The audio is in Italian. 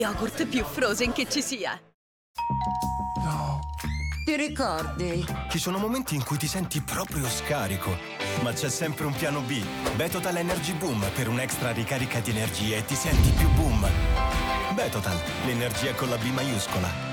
Yogurt più frozen che ci sia. Ti ricordi? Ci sono momenti in cui ti senti proprio scarico, ma c'è sempre un piano B. Betotal Energy Boom per un'extra ricarica di energia e ti senti più boom. Betotal, l'energia con la B maiuscola.